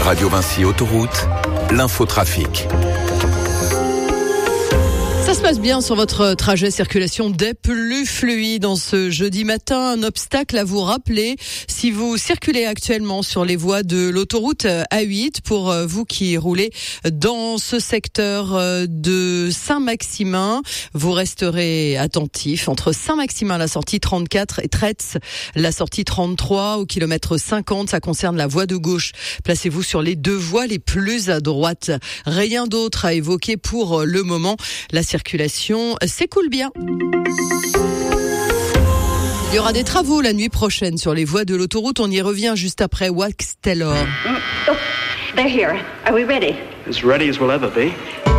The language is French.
Radio Vinci Autoroute, l'infotrafic. Ça se passe bien sur votre trajet, circulation des plus fluides en ce jeudi matin. Un obstacle à vous rappeler si vous circulez actuellement sur les voies de l'autoroute A8. Pour vous qui roulez dans ce secteur de Saint-Maximin, vous resterez attentifs. Entre Saint-Maximin, la sortie 34 et Tretz, la sortie 33 au kilomètre 50. Ça concerne la voie de gauche. Placez-vous sur les deux voies les plus à droite. Rien d'autre à évoquer pour le moment. La circulation s'écoule bien. Il y aura des travaux la nuit prochaine sur les voies de l'autoroute. On y revient juste après Wax Taylor. They're here. Are we ready? As ready as we'll ever be.